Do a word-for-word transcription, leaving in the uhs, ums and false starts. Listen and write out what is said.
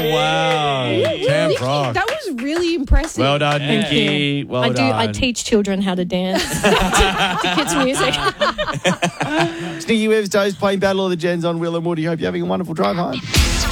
wow. Camp Nikki, rock. that was really impressive. Well done, Yeah. Nikki. Well I do. done. I teach children how to dance to kids' music. It's Nikki Webbs Toes playing Battle of the Gens on Will and Woody. Hope you're having a wonderful drive home.